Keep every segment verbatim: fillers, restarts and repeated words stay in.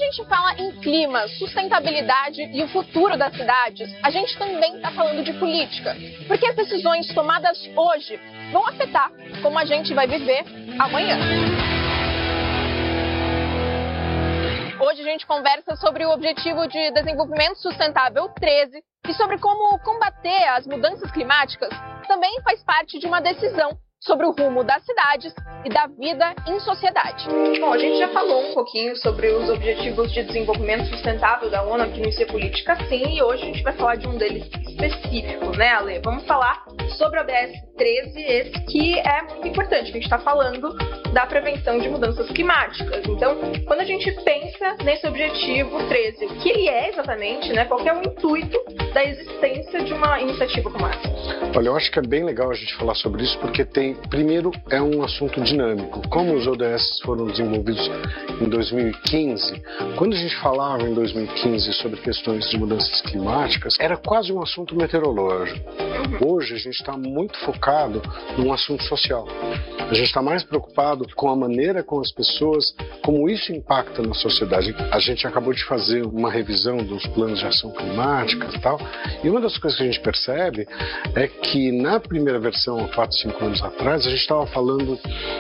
gente fala em clima, sustentabilidade e o futuro das cidades, a gente também está falando de política, porque as decisões tomadas hoje vão afetar como a gente vai viver amanhã. Hoje a gente conversa sobre o Objetivo de Desenvolvimento Sustentável treze e sobre como combater as mudanças climáticas também faz parte de uma decisão sobre o rumo das cidades e da vida em sociedade. Bom, a gente já falou um pouquinho sobre os Objetivos de Desenvolvimento Sustentável da ONU aqui no I C Política, sim, e hoje a gente vai falar de um deles específico, né, Ale? Vamos falar sobre o O B S treze, esse que é muito importante, a gente está falando da prevenção de mudanças climáticas. Então, quando a gente pensa nesse Objetivo treze, o que ele é exatamente, né? Qual que é o intuito da existência de uma iniciativa como essa? Olha, eu acho que é bem legal a gente falar sobre isso, porque tem, primeiro, é um assunto dinâmico. Como os O D S foram desenvolvidos em dois mil e quinze, quando a gente falava em dois mil e quinze sobre questões de mudanças climáticas, era quase um assunto meteorológico. Hoje a gente está muito focado num assunto social. A gente está mais preocupado com a maneira como as pessoas, como isso impacta na sociedade. A gente acabou de fazer uma revisão dos planos de ação climática e tal, e uma das coisas que a gente percebe é que na primeira versão, há quatro, cinco anos atrás, a gente estava falando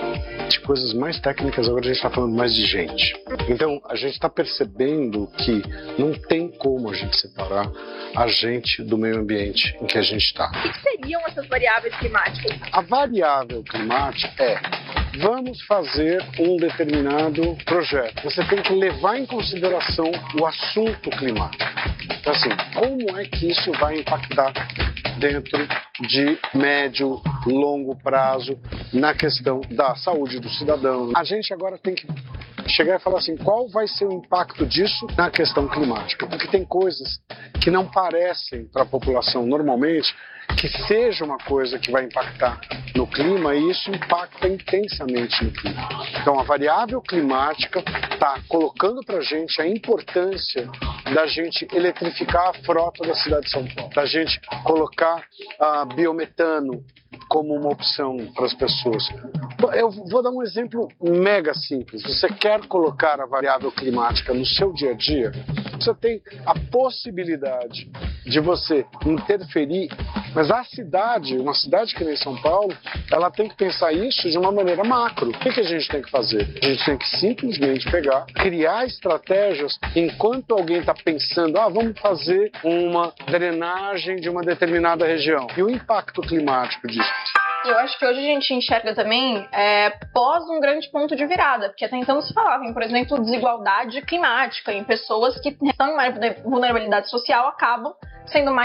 de coisas mais técnicas, agora a gente está falando mais de gente. Então, a gente está percebendo que não tem como a gente separar a gente do meio ambiente em que a gente está. O que seriam essas variáveis climáticas? A variável climática é: vamos fazer um determinado projeto. Você tem que levar em consideração o assunto climático. Então, assim, como é que isso vai impactar dentro de médio, longo prazo na questão da saúde do cidadão? A gente agora tem que chegar e falar assim, qual vai ser o impacto disso na questão climática? Porque tem coisas que não parecem para a população normalmente que seja uma coisa que vai impactar no clima, e isso impacta intensamente no clima. Então a variável climática está colocando para a gente a importância da gente eletrificar a frota da cidade de São Paulo, da gente colocar uh, biometano como uma opção para as pessoas. Eu vou dar um exemplo mega simples. Você quer colocar a variável climática no seu dia a dia? Você tem a possibilidade de você interferir, mas a cidade, uma cidade que nem São Paulo, ela tem que pensar isso de uma maneira macro. O que, que a gente tem que fazer? A gente tem que simplesmente pegar, criar estratégias enquanto alguém está pensando, ah, vamos fazer uma drenagem de uma determinada região. E o impacto climático disso? Eu acho que hoje a gente enxerga também é, pós um grande ponto de virada, porque até então se falava em, por exemplo, desigualdade climática, em pessoas que estão em uma vulnerabilidade social acabam sendo mais